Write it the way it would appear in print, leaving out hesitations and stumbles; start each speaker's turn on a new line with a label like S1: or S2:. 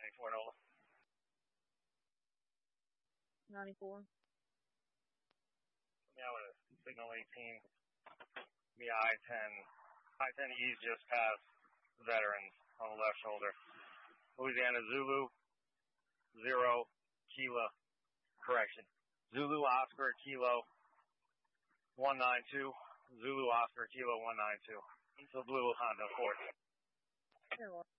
S1: 94 Nola.
S2: 94.
S1: Yeah, with signal 18. The I-10 East just past Veterans on the left shoulder. Louisiana Zulu 0 Kilo. Correction. Zulu Oscar Kilo 192. Zulu Oscar Kilo 192. It's a blue Honda Accord.